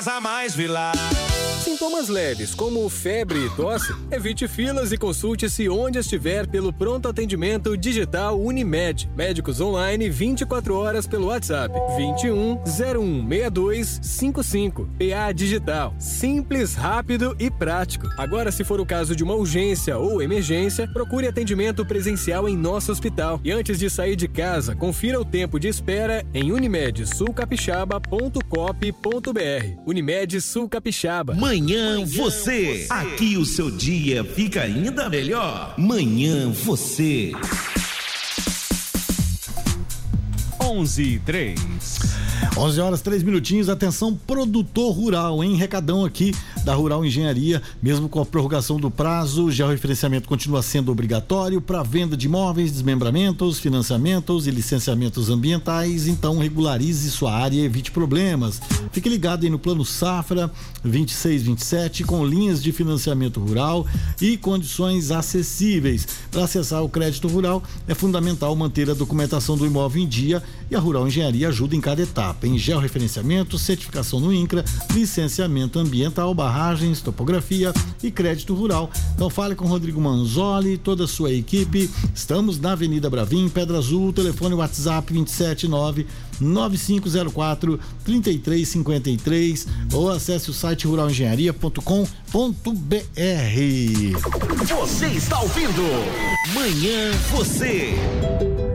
Mais Vilar. Sintomas leves, como febre e tosse, evite filas e consulte-se onde estiver pelo pronto atendimento digital Unimed. Médicos online 24 horas pelo WhatsApp 21 01 62 55. PA Digital. Simples, rápido e prático. Agora, se for o caso de uma urgência ou emergência, procure atendimento presencial em nosso hospital. E antes de sair de casa, confira o tempo de espera em unimedsulcapixaba.coop.br. Unimed Sul Capixaba. Manhã você. Aqui o seu dia fica ainda melhor. Manhã você. 11:03. 11 horas 3 minutinhos. Atenção, produtor rural, hein? Recadão aqui da Rural Engenharia. Mesmo com a prorrogação do prazo, o georreferenciamento continua sendo obrigatório para venda de imóveis, desmembramentos, financiamentos e licenciamentos ambientais. Então regularize sua área e evite problemas. Fique ligado aí no Plano Safra 2627 com linhas de financiamento rural e condições acessíveis. Para acessar o crédito rural é fundamental manter a documentação do imóvel em dia e a Rural Engenharia ajuda em cada etapa, em georreferenciamento, certificação no INCRA, licenciamento ambiental, barragens, topografia e crédito rural. Então fale com Rodrigo Manzoli, toda a sua equipe. Estamos na Avenida Bravim, Pedra Azul, telefone WhatsApp 279-9504-3353 ou acesse o site ruralengenharia.com.br. Você está ouvindo Manhã Você.